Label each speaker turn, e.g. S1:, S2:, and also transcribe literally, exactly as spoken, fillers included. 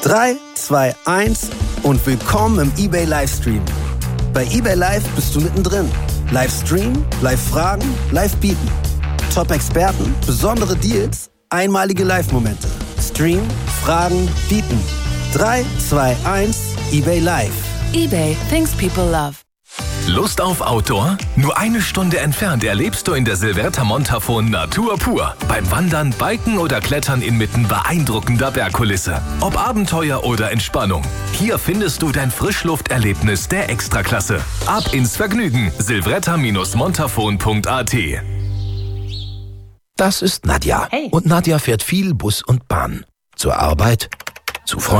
S1: drei, zwei, eins und willkommen im eBay Livestream. Bei eBay Live bist du mittendrin. Live streamen, live fragen, live bieten. Top-Experten, besondere Deals, einmalige Live-Momente. Stream, fragen, bieten. drei, zwei, eins, eBay Live.
S2: eBay, things people love.
S3: Lust auf Outdoor? Nur eine Stunde entfernt erlebst du in der Silverta Montafon Natur pur. Beim Wandern, Biken oder Klettern inmitten beeindruckender Bergkulisse. Ob Abenteuer oder Entspannung. Hier findest du dein Frischlufterlebnis der Extraklasse. Ab ins Vergnügen. silvretta montafon punkt a t.
S4: Das ist Nadja.
S2: Hey.
S4: Und Nadja fährt viel Bus und Bahn. Zur Arbeit, zu Freunden.